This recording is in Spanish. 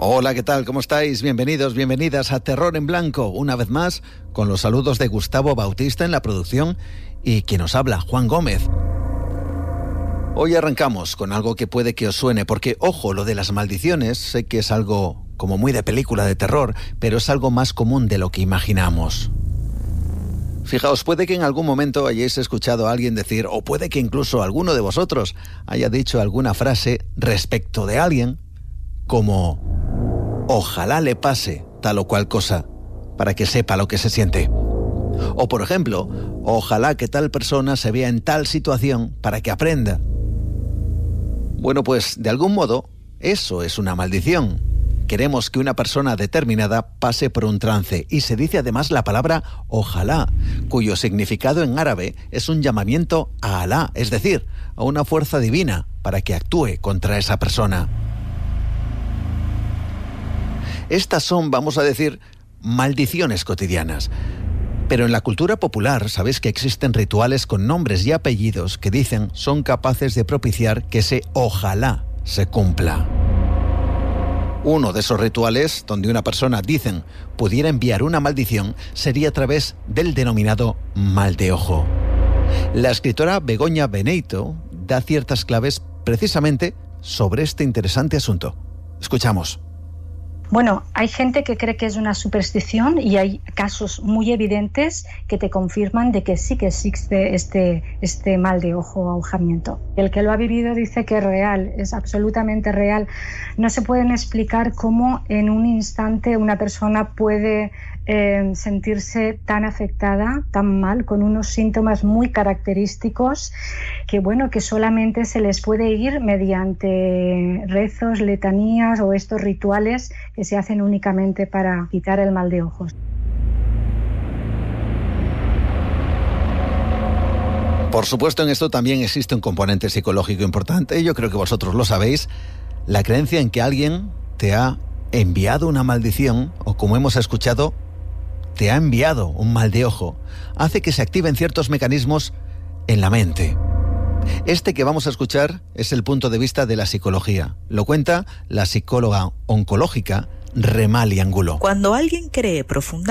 Hola, ¿qué tal? ¿Cómo estáis? Bienvenidos, bienvenidas a Terror en Blanco, una vez más, con los saludos de Gustavo Bautista en la producción y quien os habla, Juan Gómez. Hoy arrancamos con algo que puede que os suene, porque, ojo, lo de las maldiciones, sé que es algo como muy de película de terror, pero es algo más común de lo que imaginamos. Fijaos, puede que en algún momento hayáis escuchado a alguien decir, o puede que incluso alguno de vosotros haya dicho alguna frase respecto de alguien, como ojalá le pase tal o cual cosa, para que sepa lo que se siente. O por ejemplo, ojalá que tal persona se vea en tal situación para que aprenda. Bueno, pues de algún modo, eso es una maldición. Queremos que una persona determinada pase por un trance y se dice además la palabra ojalá, cuyo significado en árabe es un llamamiento a Alá, es decir, a una fuerza divina para que actúe contra esa persona. Estas son, vamos a decir, maldiciones cotidianas. Pero en la cultura popular, sabéis que existen rituales con nombres y apellidos que dicen son capaces de propiciar que ese ojalá se cumpla. Uno de esos rituales, donde una persona, dicen, pudiera enviar una maldición, sería a través del denominado mal de ojo. La escritora Begoña Beneyto da ciertas claves precisamente sobre este interesante asunto. Escuchamos. Bueno, hay gente que cree que es una superstición y hay casos muy evidentes que te confirman de que sí que existe este mal de ojo o ahogamiento. El que lo ha vivido dice que es real, es absolutamente real. No se pueden explicar cómo en un instante una persona puede sentirse tan afectada, tan mal, con unos síntomas muy característicos que solamente se les puede ir mediante rezos, letanías o estos rituales que se hacen únicamente para quitar el mal de ojos. Por supuesto, en esto también existe un componente psicológico importante. Yo creo que vosotros lo sabéis. La creencia en que alguien te ha enviado una maldición, o como hemos escuchado, te ha enviado un mal de ojo, hace que se activen ciertos mecanismos en la mente. Este que vamos a escuchar es el punto de vista de la psicología. Lo cuenta la psicóloga oncológica Remali Angulo. Cuando alguien cree profundamente